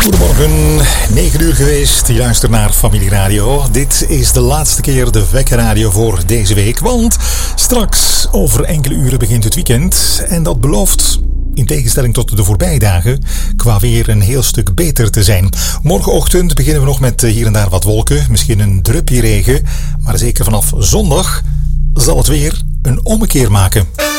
Goedemorgen, 9 uur geweest. Je luistert naar Familie Radio. Dit is de laatste keer de wekkerradio voor deze week. Want straks over enkele uren begint het weekend. En dat belooft, in tegenstelling tot de voorbije dagen, qua weer een heel stuk beter te zijn. Morgenochtend beginnen we nog met hier en daar wat wolken. Misschien een druppje regen. Maar zeker vanaf zondag zal het weer een ommekeer maken.